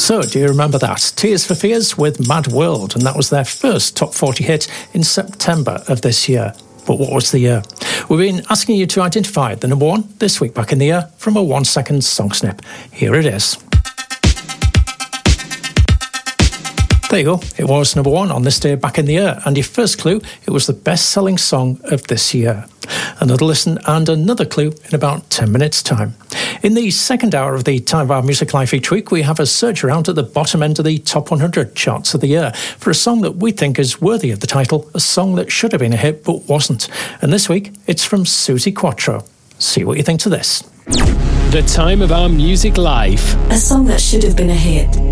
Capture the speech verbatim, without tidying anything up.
So, do you remember that? Tears for Fears with Mad World, and that was their first top forty hit in September of this year. But what was the year? We've been asking you to identify the number one this week back in the year from a one-second song snip. Here it is. There you go. It was number one on this day back in the year. And your first clue, it was the best-selling song of this year. Another listen and another clue in about ten minutes' time. In the second hour of the Time of Our Music Life each week, we have a search around at the bottom end of the top one hundred charts of the year for a song that we think is worthy of the title, a song that should have been a hit but wasn't. And this week, it's from Suzi Quatro. See what you think to this. The Time of Our Music Life. A song that should have been a hit